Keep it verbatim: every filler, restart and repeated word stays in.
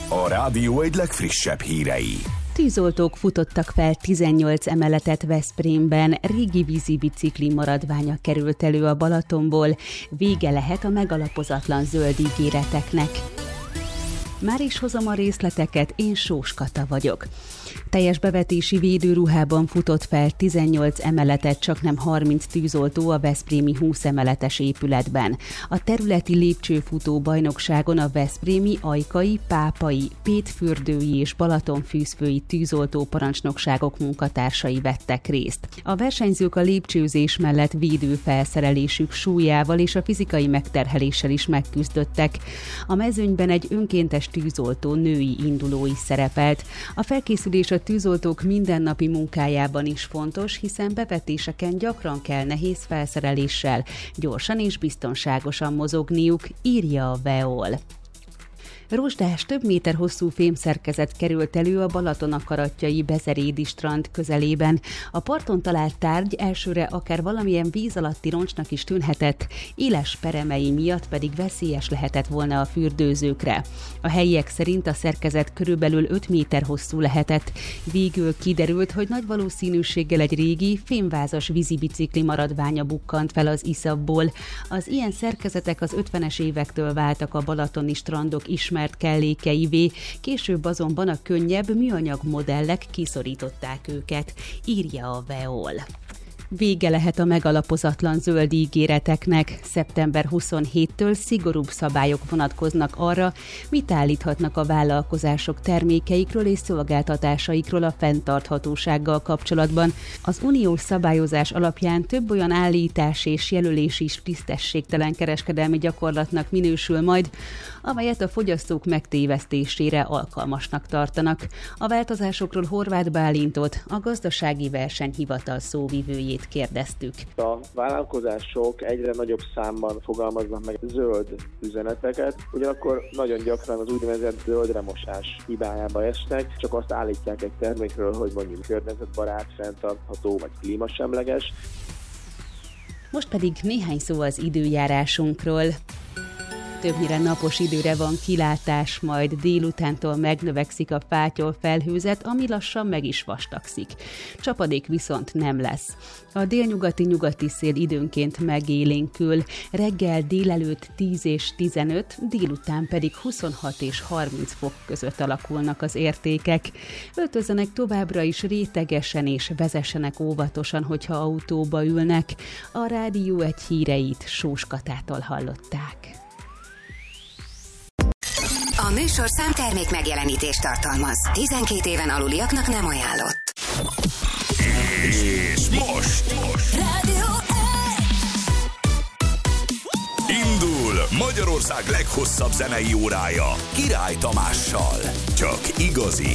A rádió egy legfrissebb hírei. Tűzoltók futottak fel tizennyolc emeletet Veszprémben, régi vízibicikli maradványa került elő a Balatonból, vége lehet a megalapozatlan zöld ígéreteknek. Már is hozom a részleteket, én Sós Kata vagyok. Teljes bevetési védőruhában futott fel tizennyolc emeletet csaknem harminc tűzoltó a veszprémi húsz emeletes épületben. A területi lépcsőfutó bajnokságon a veszprémi, ajkai, pápai, pétfürdői és balatonfűzfői tűzoltó parancsnokságok munkatársai vettek részt. A versenyzők a lépcsőzés mellett védőfelszerelésük súlyával és a fizikai megterheléssel is megküzdöttek. A mezőnyben egy önkéntes tűzoltó női induló is szerepelt. A felkészülés a tűzoltók mindennapi munkájában is fontos, hiszen bevetéseken gyakran kell nehéz felszereléssel, gyorsan és biztonságosan mozogniuk, írja a vé e o el. Rozsdás, több méter hosszú fémszerkezet került elő a Balaton-akaratjai Bezerédi strand közelében. A parton talált tárgy elsőre akár valamilyen víz alatti roncsnak is tűnhetett, éles peremei miatt pedig veszélyes lehetett volna a fürdőzőkre. A helyiek szerint a szerkezet körülbelül öt méter hosszú lehetett. Végül kiderült, hogy nagy valószínűséggel egy régi, fémvázas vízibicikli maradványa bukkant fel az iszapból. Az ilyen szerkezetek az ötvenes évektől váltak a balatoni strandok ismert mert kellékeivé, később azonban a könnyebb műanyag modellek kiszorították őket, írja a vé e o el. Vége lehet a megalapozatlan zöld ígéreteknek. szeptember huszonhétedikétől szigorúbb szabályok vonatkoznak arra, mit állíthatnak a vállalkozások termékeikről és szolgáltatásaikról a fenntarthatósággal kapcsolatban. Az uniós szabályozás alapján több olyan állítás és jelölés is tisztességtelen kereskedelmi gyakorlatnak minősül majd, amelyet a fogyasztók megtévesztésére alkalmasnak tartanak. A változásokról Horváth Bálintot, a Gazdasági Versenyhivatal szóvivőjét kérdeztük. A vállalkozások egyre nagyobb számban fogalmaznak meg zöld üzeneteket, ugyanakkor nagyon gyakran az úgynevezett zöldremosás hibájába esnek, csak azt állítják egy termékről, hogy mondjuk környezetbarát, fenntartható vagy klímasemleges. Most pedig néhány szó az időjárásunkról. Többnyire napos időre van kilátás, majd délutántól megnövekszik a fátyol felhőzet, ami lassan meg is vastagszik. Csapadék viszont nem lesz. A délnyugati-nyugati szél időnként megélénkül, reggel délelőtt tíz és tizenöt, délután pedig huszonhat és harminc fok között alakulnak az értékek. Öltözzenek továbbra is rétegesen és vezessenek óvatosan, hogyha autóba ülnek. A rádió egy híreit Sós Katától hallották. A műsorszám termék megjelenítést tartalmaz. tizenkét éven aluliaknak nem ajánlott. És most, most. Rádió Indul Magyarország leghosszabb zenei órája Király Tamással. Csak igazi